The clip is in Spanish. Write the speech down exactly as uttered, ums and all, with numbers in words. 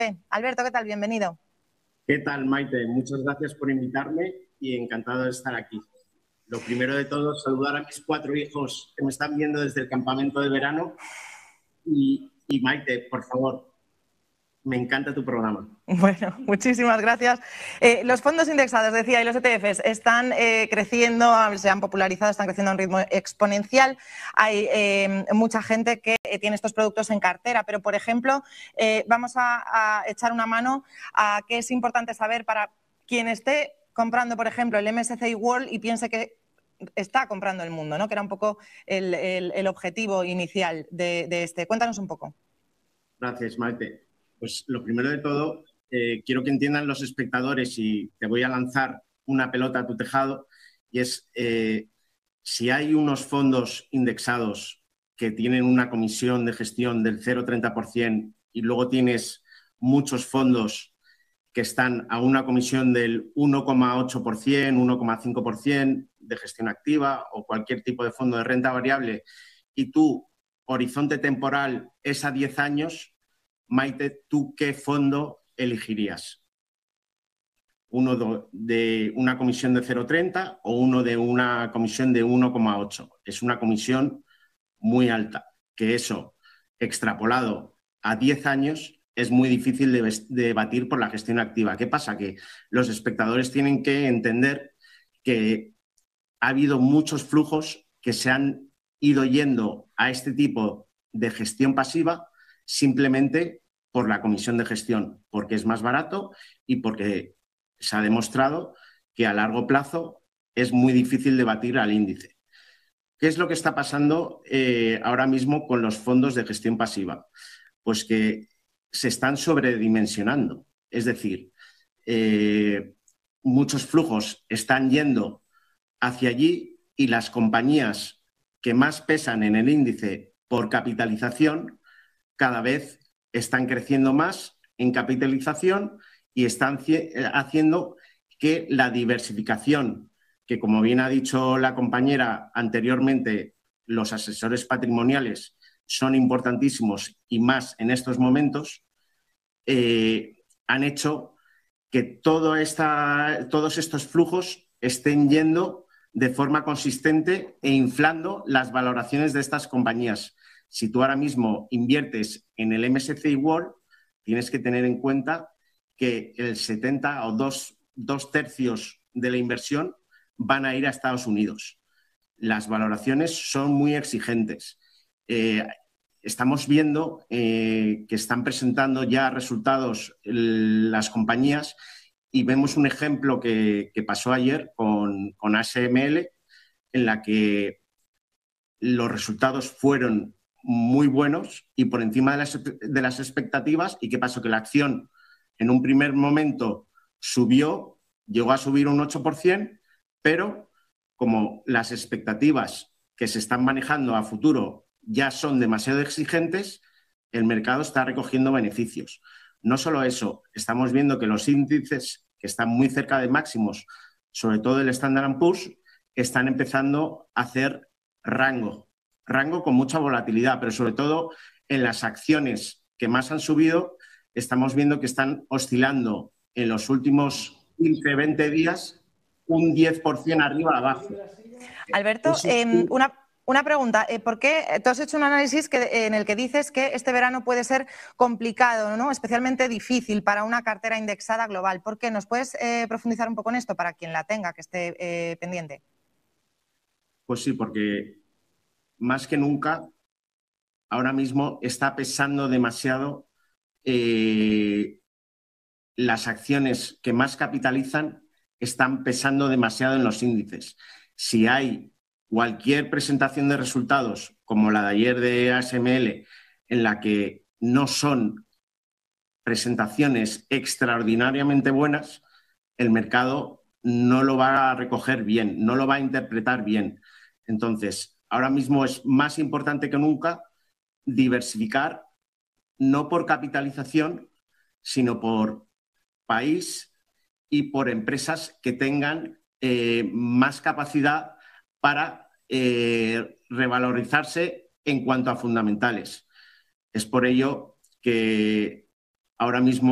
Alberto, ¿qué tal? Bienvenido. ¿Qué tal, Maite? Muchas gracias por invitarme y encantado de estar aquí. Lo primero de todo, saludar a mis cuatro hijos que me están viendo desde el campamento de verano. Y, y Maite, por favor, me encanta tu programa. Bueno, muchísimas gracias. Eh, los fondos indexados, decía, y los E T Fs están eh, creciendo, se han popularizado, están creciendo a un ritmo exponencial. Hay eh, mucha gente que eh, tiene estos productos en cartera, pero, por ejemplo, eh, vamos a, a echar una mano a qué es importante saber para quien esté comprando, por ejemplo, el M S C I World y piense que está comprando el mundo, ¿no? Que era un poco el, el, el objetivo inicial de, de este. Cuéntanos un poco. Gracias, Maite. Pues lo primero de todo, eh, quiero que entiendan los espectadores y te voy a lanzar una pelota a tu tejado, y es, eh, si hay unos fondos indexados que tienen una comisión de gestión del cero coma treinta por ciento y luego tienes muchos fondos que están a una comisión del uno coma ocho por ciento, uno coma cinco por ciento de gestión activa o cualquier tipo de fondo de renta variable, y tu horizonte temporal es a diez años, Maite, ¿tú qué fondo elegirías? ¿Uno de una comisión de cero coma treinta o uno de una comisión de uno coma ocho? Es una comisión muy alta, que eso, extrapolado a diez años, es muy difícil de, de batir por la gestión activa. ¿Qué pasa? Que los espectadores tienen que entender que ha habido muchos flujos que se han ido yendo a este tipo de gestión pasiva simplemente por la comisión de gestión, porque es más barato y porque se ha demostrado que a largo plazo es muy difícil de batir al índice. ¿Qué es lo que está pasando eh, ahora mismo con los fondos de gestión pasiva? Pues que se están sobredimensionando. Es decir, eh, muchos flujos están yendo hacia allí y las compañías que más pesan en el índice por capitalización cada vez están creciendo más en capitalización y están haciendo que la diversificación, que como bien ha dicho la compañera anteriormente, los asesores patrimoniales son importantísimos y más en estos momentos, eh, han hecho que todo esta, todos estos flujos estén yendo de forma consistente e inflando las valoraciones de estas compañías. Si tú ahora mismo inviertes en el M S C I World, tienes que tener en cuenta que el setenta o dos, dos tercios de la inversión van a ir a Estados Unidos. Las valoraciones son muy exigentes. Eh, estamos viendo eh, que están presentando ya resultados las compañías y vemos un ejemplo que, que pasó ayer con, con A S M L, en la que los resultados fueron muy buenos y por encima de las, de las expectativas. ¿Y qué pasó? Que la acción en un primer momento subió, llegó a subir un ocho por ciento, pero como las expectativas que se están manejando a futuro ya son demasiado exigentes, el mercado está recogiendo beneficios. No solo eso, estamos viendo que los índices que están muy cerca de máximos, sobre todo el Standard and Poor's, están empezando a hacer rango, rango con mucha volatilidad, pero sobre todo en las acciones que más han subido, estamos viendo que están oscilando en los últimos quince, veinte días un diez por ciento arriba abajo. Alberto, eh, una, una pregunta. ¿Por qué tú has hecho un análisis que, en el que dices que este verano puede ser complicado, ¿no? Especialmente difícil para una cartera indexada global? ¿Por qué? ¿Nos puedes eh, profundizar un poco en esto para quien la tenga, que esté eh, pendiente? Pues sí, porque más que nunca ahora mismo está pesando demasiado eh, las acciones que más capitalizan, están pesando demasiado en los índices. Si hay cualquier presentación de resultados, como la de ayer de A S M L, en la que no son presentaciones extraordinariamente buenas, el mercado no lo va a recoger bien, no lo va a interpretar bien. Entonces, ahora mismo es más importante que nunca diversificar, no por capitalización, sino por país y por empresas que tengan eh, más capacidad para eh, revalorizarse en cuanto a fundamentales. Es por ello que ahora mismo